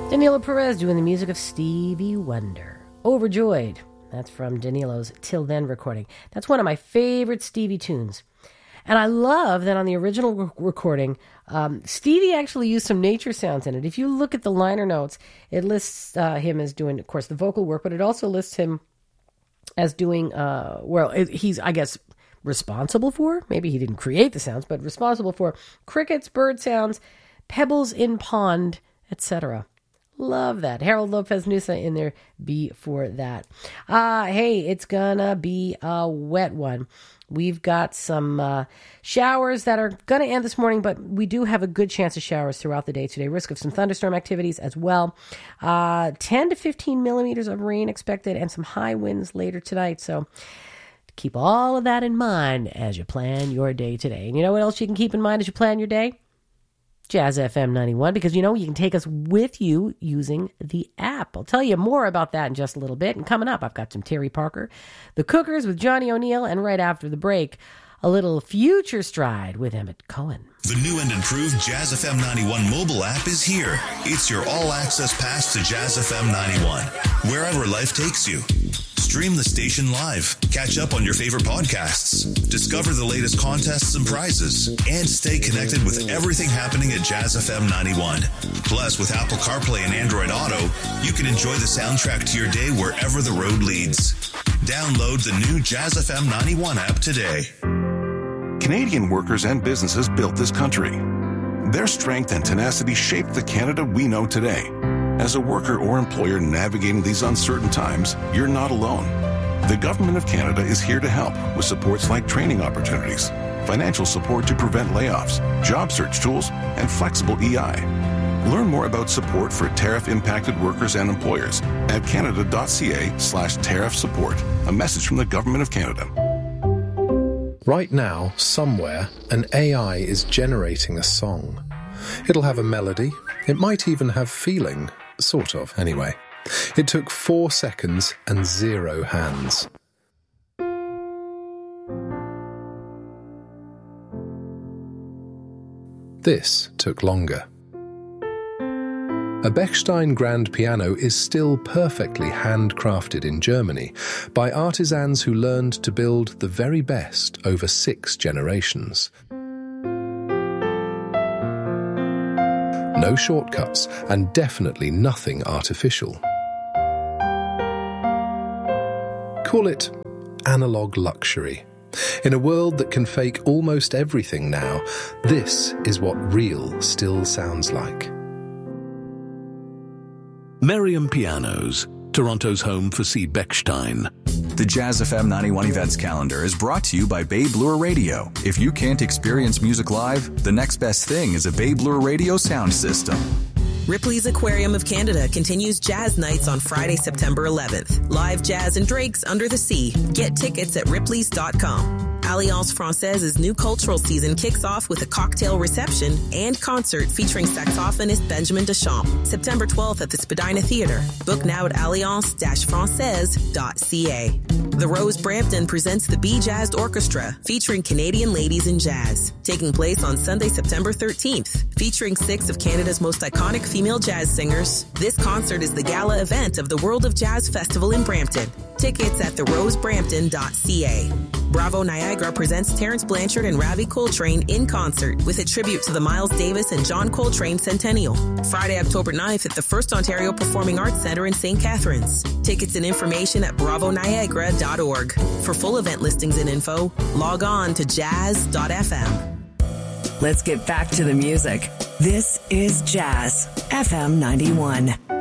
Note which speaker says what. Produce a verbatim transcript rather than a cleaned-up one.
Speaker 1: Danilo Perez doing the music of Stevie Wonder. Overjoyed. That's from Danilo's Till Then recording. That's one of my favorite Stevie tunes. And I love that on the original re- recording, um, Stevie actually used some nature sounds in it. If you look at the liner notes, it lists uh, him as doing, of course, the vocal work, but it also lists him as doing, uh, well, it, he's, I guess, responsible for, maybe he didn't create the sounds, but responsible for crickets, bird sounds, pebbles in pond, et cetera. Love that. Harold Lopez Nusa in there before that. Uh, hey, it's gonna be a wet one. We've got some uh, showers that are going to end this morning, but we do have a good chance of showers throughout the day today. Risk of some thunderstorm activities as well. Uh, ten to fifteen millimeters of rain expected and some high winds later tonight. So keep all of that in mind as you plan your day today. And you know what else you can keep in mind as you plan your day? Jazz F M ninety-one, because you know you can take us with you using the app. I'll tell you more about that in just a little bit. And coming up, I've got some Terry Parker, The Cookers with Johnny O'Neill, and right after the break, a little Future Stride with Emmett Cohen.
Speaker 2: The new and improved Jazz F M ninety-one mobile app is here. It's your all-access pass to Jazz F M ninety-one, wherever life takes you. Stream the station live, catch up on your favorite podcasts, discover the latest contests and prizes, and stay connected with everything happening at Jazz F M ninety-one. Plus, with Apple CarPlay and Android Auto, you can enjoy the soundtrack to your day wherever the road leads. Download the new Jazz F M ninety-one app today.
Speaker 3: Canadian workers and businesses built this country. Their strength and tenacity shaped the Canada we know today. As a worker or employer navigating these uncertain times, you're not alone. The Government of Canada is here to help with supports like training opportunities, financial support to prevent layoffs, job search tools, and flexible E I. Learn more about support for tariff-impacted workers and employers at canada.ca slash tariff support. A message from the Government of Canada.
Speaker 4: Right now, somewhere, an A I is generating a song. It'll have a melody. It might even have feeling. Sort of, anyway. It took four seconds and zero hands. This took longer. A Bechstein grand piano is still perfectly handcrafted in Germany by artisans who learned to build the very best over six generations. No shortcuts, and definitely nothing artificial. Call it analog luxury. In a world that can fake almost everything now, this is what real still sounds like.
Speaker 5: Merriam Pianos, Toronto's home for C. Bechstein.
Speaker 6: The Jazz F M ninety-one events calendar is brought to you by Babe Lure Radio. If you can't experience music live, the next best thing is a Babe Lure Radio sound system.
Speaker 7: Ripley's Aquarium of Canada continues Jazz Nights on Friday, September eleventh. Live jazz and drakes under the sea. Get tickets at ripleys dot com. Alliance Francais's new cultural season kicks off with a cocktail reception and concert featuring saxophonist Benjamin Deschamps, September twelfth at the Spadina Theatre. Book now at alliance dash francaise dot c a. The Rose Brampton presents the Bee Jazzed Orchestra, featuring Canadian ladies in jazz, taking place on Sunday, September thirteenth. Featuring six of Canada's most iconic female jazz singers, this concert is the gala event of the World of Jazz Festival in Brampton. Tickets at the rose brampton dot c a. Bravo Niagara presents Terence Blanchard and Ravi Coltrane in concert with a tribute to the Miles Davis and John Coltrane Centennial. Friday, October ninth at the First Ontario Performing Arts Centre in Saint Catharines. Tickets and information at bravo niagara dot org. For full event listings and info, log on to jazz dot f m.
Speaker 8: Let's get back to the music. This is Jazz F M ninety-one.